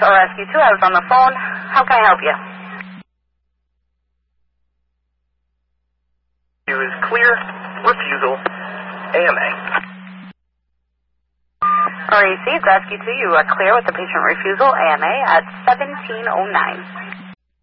or Rescue 2, I was on the phone. How can I help you? It was clear, refusal, AMA. Received, Rescue 2, you are clear with the patient refusal, AMA, at 1709.